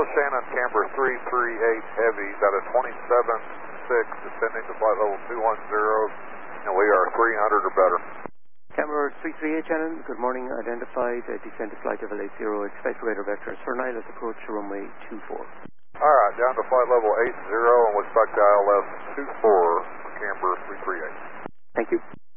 Shannon, Camber 338 Heavy, got a 27.6, descending to flight level 210, and we are 300 or better. Camber 338 Shannon, good morning, identified, descend to flight level 80, expect radar vectors for Niles, approach runway 24. Alright, down to flight level 80, and we'll expect ILS 24, Camber 338. Thank you.